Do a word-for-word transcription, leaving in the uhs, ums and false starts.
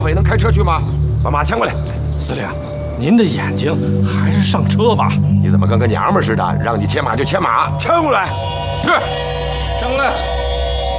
会能开车去吗？把马牵过来。 司令，您的眼睛，还是上车吧。 你怎么跟个娘们似的？让你牵马就牵马，牵过来，去， 牵过来。